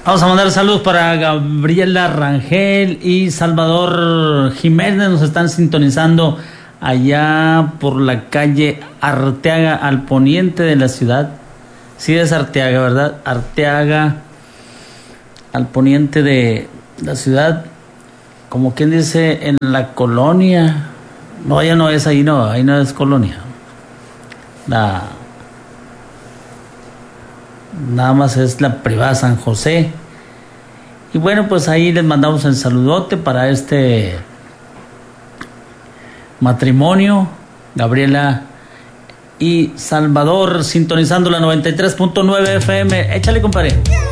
Vamos a mandar saludos para Gabriela Rangel y Salvador Jiménez. Nos están sintonizando allá por la calle Arteaga, al poniente de la ciudad. Sí, es Arteaga, ¿verdad? Arteaga, al poniente de la ciudad. Como quien dice, en la colonia. No, ya no es ahí, no. Ahí no es colonia. Nada más es la privada San José. Y bueno, pues ahí les mandamos el saludote para este matrimonio, Gabriela y Salvador, sintonizando la 93.9 FM. Échale, compadre.